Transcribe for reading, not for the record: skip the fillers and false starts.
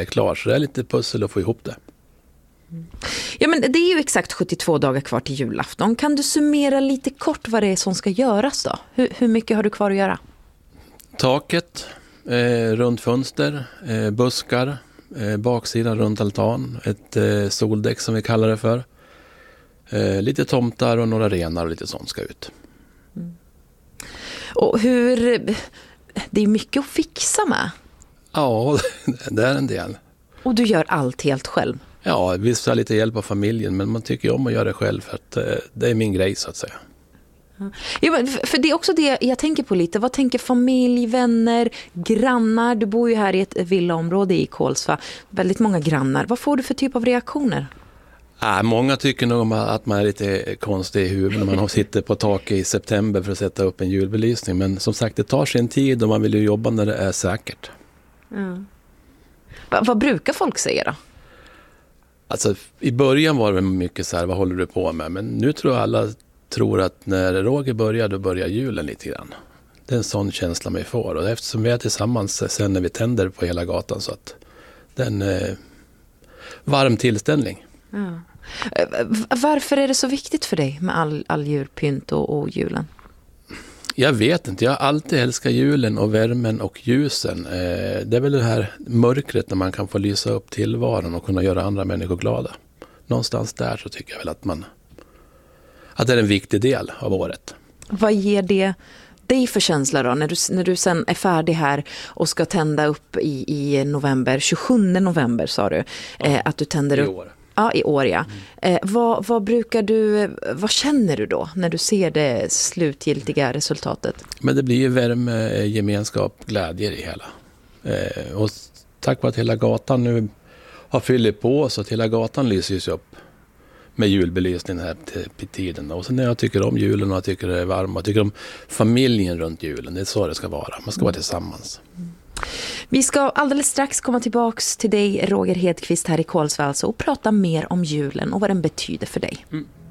är klar. Så det är lite pussel att få ihop det. Ja, men det är ju exakt 72 dagar kvar till julafton. Kan du summera lite kort vad det är som ska göras då? Hur mycket har du kvar att göra? Taket, runt fönster, buskar, baksidan runt altan, ett soldäck som vi kallar det för. Lite tomtar och några renar och lite sånt ska ut. Och det är mycket att fixa med. Ja, det är en del. Och du gör allt helt själv? Ja, visst har lite hjälp av familjen, men man tycker om att göra det själv för att det är min grej så att säga. Ja, för det är också det jag tänker på lite. Vad tänker familj, vänner, grannar? Du bor ju här i ett villaområde i Kolsva. Väldigt många grannar. Vad får du för typ av reaktioner? Många tycker nog att man är lite konstig i huvudet när man sitter på taket i september för att sätta upp en julbelysning. Men som sagt, det tar sin tid och man vill ju jobba när det är säkert. Mm. Vad brukar folk säga då? Alltså, i början var det mycket så här, vad håller du på med? Men nu tror jag alla tror att när Roger börjar, då börjar julen lite grann. Det är en sån känsla man får. Och eftersom vi är tillsammans sen när vi tänder på hela gatan så att det är en varm tillställning. Ja. Varför är det så viktigt för dig med all julpynt och julen? Jag vet inte. Jag har alltid älskat julen och värmen och ljusen. Det är väl det här mörkret när man kan få lysa upp tillvaron och kunna göra andra människor glada. Någonstans där så tycker jag väl att det är en viktig del av året. Vad ger det dig för känsla då när du sen är färdig här och ska tända upp i november, 27 november sa du, att du tänder upp. År. Ja, i år, ja. Vad känner du då när du ser det slutgiltiga resultatet? Men det blir ju värme, gemenskap, glädje i hela. Och tack vare att hela gatan nu har fyllt på så att hela gatan lyses upp med julbelysning här till tiden. Och sen när jag tycker om julen och jag tycker det är varmt, jag tycker om familjen runt julen, det är så det ska vara. Man ska vara tillsammans. Vi ska alldeles strax komma tillbaks till dig, Roger Hedqvist, här i Kolsva alltså, och prata mer om julen och vad den betyder för dig.